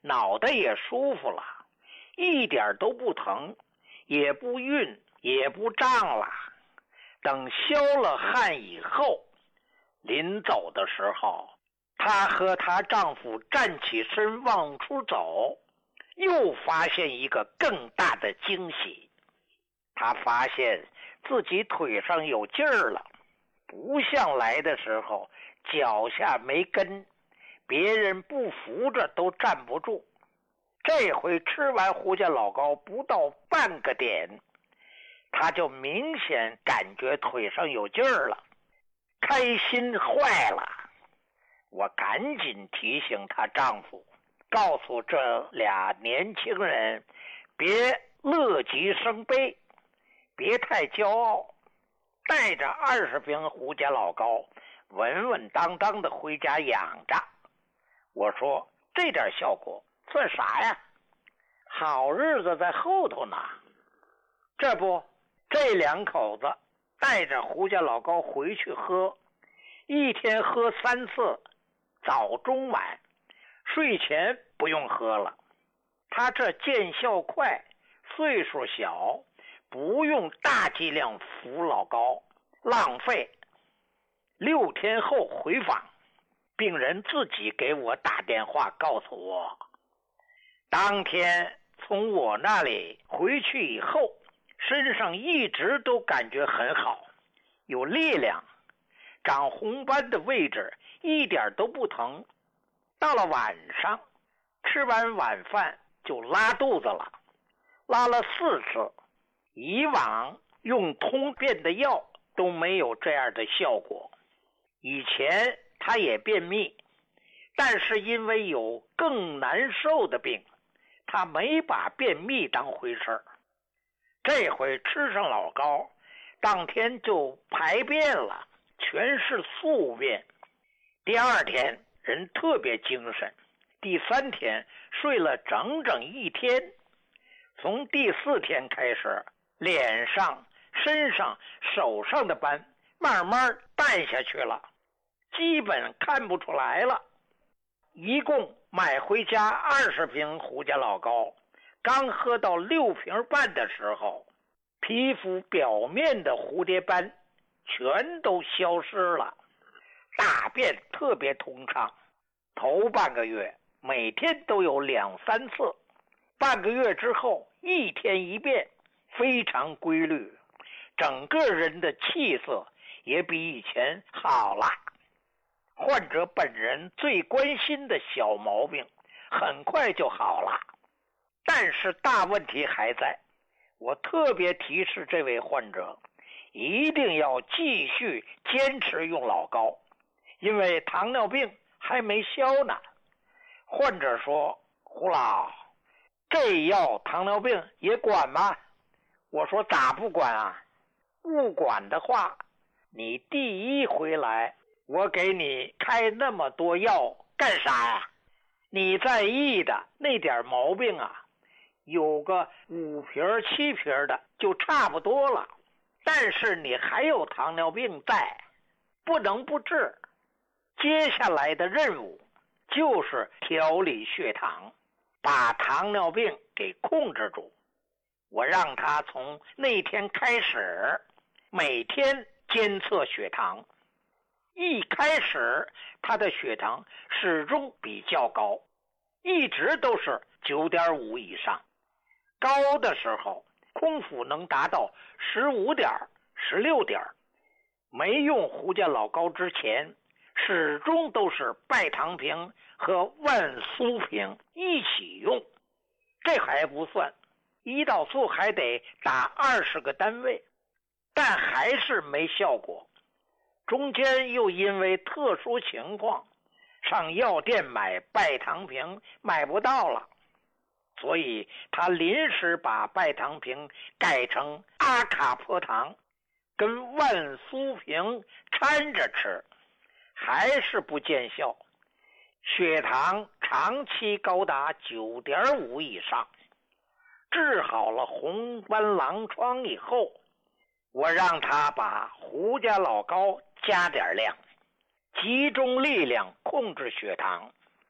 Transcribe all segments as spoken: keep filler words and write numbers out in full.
脑袋也舒服了，一点都不疼，也不晕，也不胀了。等消了汗以后，临走的时候，她和她丈夫站起身往出走，又发现一个更大的惊喜。她发现自己腿上有劲儿了，不像来的时候脚下没根，别人不扶着都站不住。这回吃完胡家老糕不到半个点，她就明显感觉腿上有劲儿了，开心坏了。我赶紧提醒她丈夫，告诉这俩年轻人别乐极生悲，别太骄傲，带着二十瓶胡家老糕稳稳当当的回家养着。我说这点效果算啥呀？好日子在后头呢。这不，这两口子带着胡家老糕回去喝，一天喝三次，早中晚，睡前不用喝了。他这见效快，岁数小，不用大剂量服老膏，浪费。六天后回访，病人自己给我打电话告诉我，当天从我那里回去以后，身上一直都感觉很好，有力量，长红斑的位置一点都不疼。到了晚上，吃完晚饭就拉肚子了，拉了四次。以往用通便的药都没有这样的效果。以前他也便秘，但是因为有更难受的病，他没把便秘当回事儿。这回吃上老膏，当天就排便了，全是宿便。第二天人特别精神，第三天睡了整整一天。从第四天开始，脸上、身上、手上的斑慢慢淡下去了，基本看不出来了。一共买回家二十瓶胡家老膏，刚喝到六瓶半的时候，皮肤表面的蝴蝶斑全都消失了，大便特别通畅。头半个月每天都有两三次，半个月之后一天一便，非常规律，整个人的气色也比以前好了。患者本人最关心的小毛病很快就好了，但是大问题还在。我特别提示这位患者一定要继续坚持用老膏，因为糖尿病还没消呢。患者说，胡老，这药糖尿病也管吗？我说咋不管啊？不管的话，你第一回来我给你开那么多药干啥呀？你在意的那点毛病啊，有个五瓶七瓶的就差不多了，但是你还有糖尿病在，不能不治。接下来的任务就是调理血糖，把糖尿病给控制住。我让他从那天开始每天监测血糖。一开始他的血糖始终比较高，一直都是 九点五 以上，高的时候空腹能达到十五点、十六点。没用胡家老膏之前，始终都是拜糖平和万苏平一起用。这还不算，胰岛素还得打二十个单位，但还是没效果。中间又因为特殊情况，上药店买拜糖平买不到了，所以他临时把拜糖平改成阿卡坡糖，跟万苏平掺着吃，还是不见效，血糖长期高达 九点五 以上。治好了红斑狼疮以后，我让他把胡家老膏加点量，集中力量控制血糖。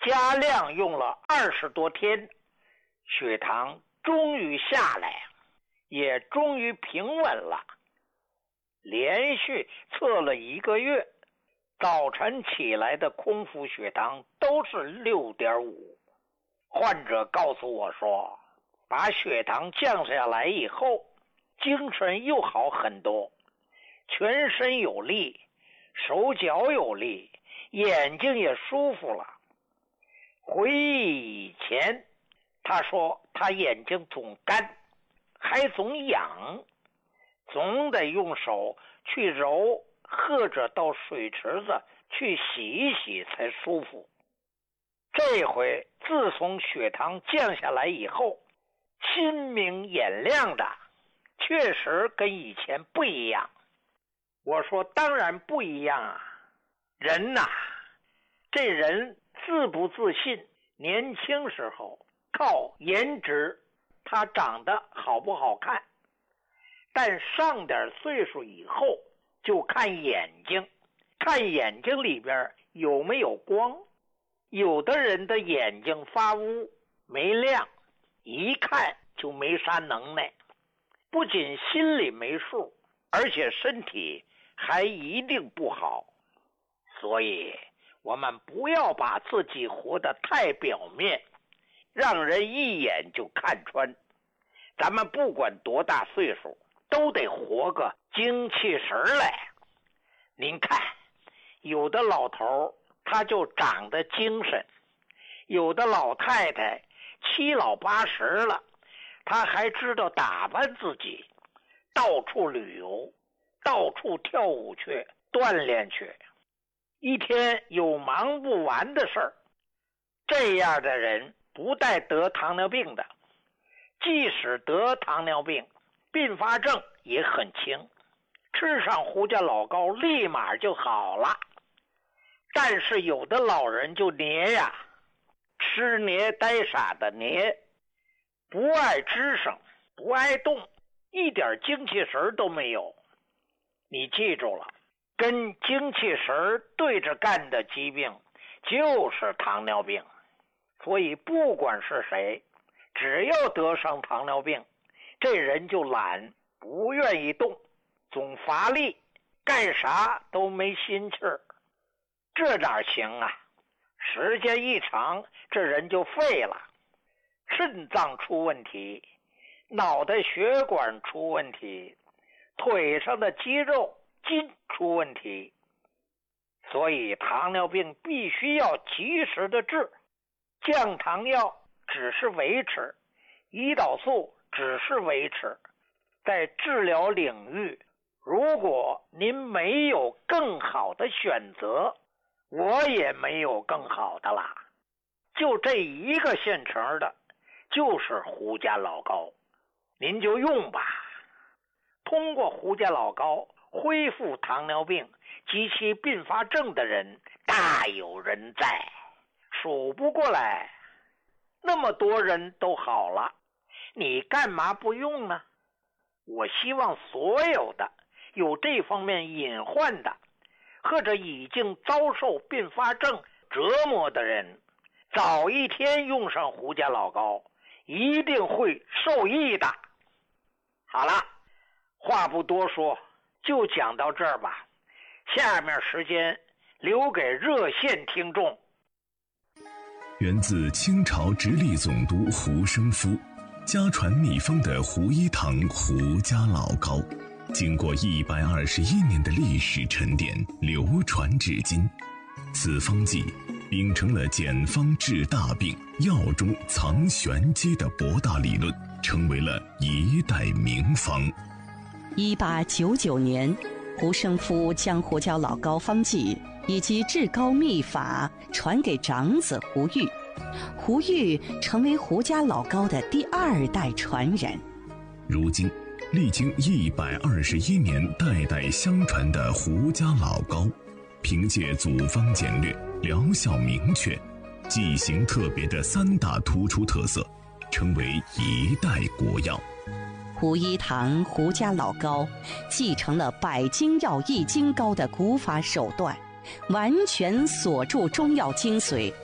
加量用了二十多天，血糖终于下来，也终于平稳了。连续测了一个月，早晨起来的空腹血糖都是 六点五。 患者告诉我说，把血糖降下来以后，精神又好很多，全身有力，手脚有力，眼睛也舒服了。回忆以前，他说他眼睛总干，还总痒，总得用手去揉，或者到水池子去洗一洗才舒服。这回自从血糖降下来以后，心明眼亮的，确实跟以前不一样。我说当然不一样啊，人呐、啊，这人自不自信，年轻时候靠颜值，他长得好不好看，但上点岁数以后就看眼睛，看眼睛里边有没有光。有的人的眼睛发乌没亮，一看就没啥能耐，不仅心里没数，而且身体还一定不好。所以我们不要把自己活得太表面，让人一眼就看穿。咱们不管多大岁数，都得活个精气神来。您看，有的老头他就长得精神，有的老太太七老八十了，他还知道打扮自己，到处旅游，到处跳舞去，锻炼去，一天有忙不完的事儿。这样的人不带得糖尿病的，即使得糖尿病，并发症也很轻，吃上胡家老膏立马就好了。但是有的老人就黏呀，吃黏呆傻的黏，不爱吱声，不爱动，一点精气神都没有。你记住了，跟精气神对着干的疾病就是糖尿病。所以不管是谁，只要得上糖尿病，这人就懒，不愿意动，总乏力，干啥都没心气儿。这哪行啊？时间一长，这人就废了，肾脏出问题，脑袋血管出问题，腿上的肌肉筋出问题。所以糖尿病必须要及时的治，降糖药只是维持，胰岛素只是维持。在治疗领域，如果您没有更好的选择，我也没有更好的啦。就这一个现成的，就是胡家老膏，您就用吧。通过胡家老膏恢复糖尿病及其并发症的人大有人在，数不过来。那么多人都好了，你干嘛不用呢？我希望所有的有这方面隐患的，或者已经遭受并发症折磨的人，早一天用上胡家老膏，一定会受益的。好了，话不多说，就讲到这儿吧。下面时间留给热线听众。 源自清朝直隶总督胡生夫，家传秘方的胡一堂胡家老膏，经过一百二十一年的历史沉淀，流传至今。此方剂秉承了简方治大病、药中藏玄机的博大理论，成为了一代名方。 一八九九年，胡生夫将胡椒老膏方剂以及制膏秘法传给长子胡玉，胡玉成为胡家老膏的第二代传人。 如今历经一百二十一年代代相传的胡家老膏，凭借组方简略、疗效明确、剂型特别的三大突出特色，成为一代国药。 胡一堂胡家老膏继承了百金药益精膏的古法手段，完全锁住中药精髓，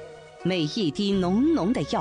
每一滴浓浓的药